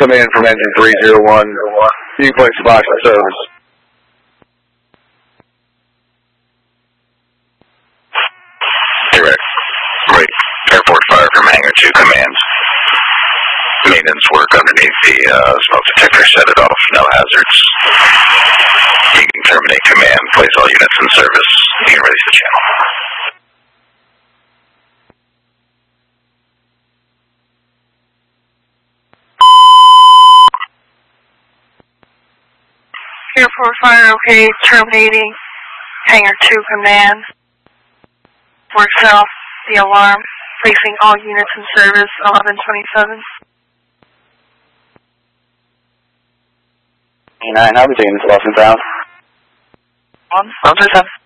coming in from engine 301. You can place box in service. Direct. Right. Airport fire from hangar 2 commands. Maintenance work underneath the smoke detector. Set it off. No hazards. You can terminate command. Place all units in service. You can release the channel. Airport fire okay, terminating hangar 2 command. Works off the alarm, placing all units in service, 1127. 9, how are we doing, Lost and Found? 127.